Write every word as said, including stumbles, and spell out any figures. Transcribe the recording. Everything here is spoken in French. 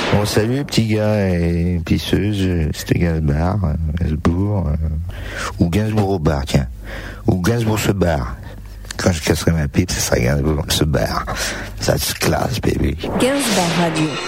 Bon, salut, petit gars et pisseuse, c'était Gainsbourg, euh, Gainsbourg, euh, ou Gainsbourg au bar, tiens. Ou Gainsbourg se barre. Quand je casserai ma pipe, ce sera Gainsbourg se barre. Ça se classe, baby. Gainsbourg Radio.